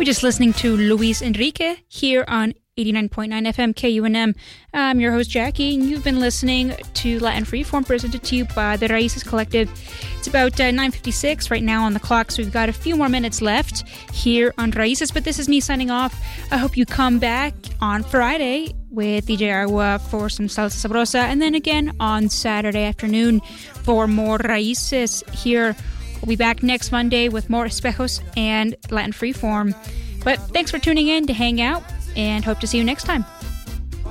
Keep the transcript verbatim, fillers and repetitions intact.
were just listening to Luis Enrique here on eighty-nine point nine F M K U N M. I'm your host, Jackie, and you've been listening to Latin Freeform, presented to you by the Raíces Collective. It's about uh, nine fifty-six right now on the clock, so we've got a few more minutes left here on Raíces, but this is me signing off. I hope you come back on Friday with D J Agua for some Salsa Sabrosa, and then again on Saturday afternoon for more Raíces here. We'll be back next Monday with more Espejos and Latin Freeform. But thanks for tuning in to hang out, and hope to see you next time.